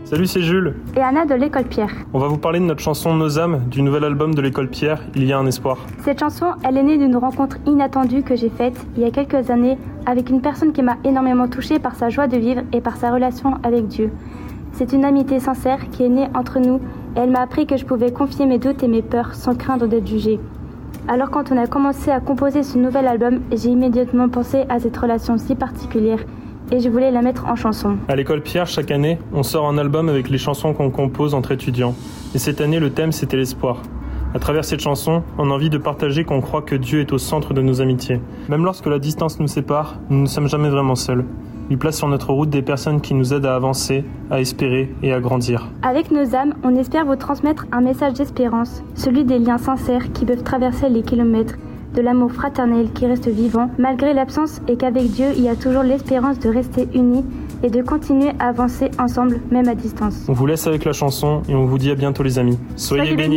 Salut, c'est Jules. Et Anna de l'École Pierre. On va vous parler de notre chanson Nos âmes, du nouvel album de l'École Pierre, Il y a un espoir. Cette chanson, elle est née d'une rencontre inattendue que j'ai faite il y a quelques années avec une personne qui m'a énormément touchée par sa joie de vivre et par sa relation avec Dieu. C'est une amitié sincère qui est née entre nous et elle m'a appris que je pouvais confier mes doutes et mes peurs sans craindre d'être jugée. Alors quand on a commencé à composer ce nouvel album, j'ai immédiatement pensé à cette relation si particulière et je voulais la mettre en chanson. À l'École Pierre, chaque année, on sort un album avec les chansons qu'on compose entre étudiants. Et cette année, le thème, c'était l'espoir. À travers cette chanson, on a envie de partager qu'on croit que Dieu est au centre de nos amitiés. Même lorsque la distance nous sépare, nous ne sommes jamais vraiment seuls. Il place sur notre route des personnes qui nous aident à avancer, à espérer et à grandir. Avec Nos âmes, on espère vous transmettre un message d'espérance, celui des liens sincères qui peuvent traverser les kilomètres, de l'amour fraternel qui reste vivant malgré l'absence et qu'avec Dieu, il y a toujours l'espérance de rester unis et de continuer à avancer ensemble, même à distance. On vous laisse avec la chanson et on vous dit à bientôt les amis. Soyez bénis.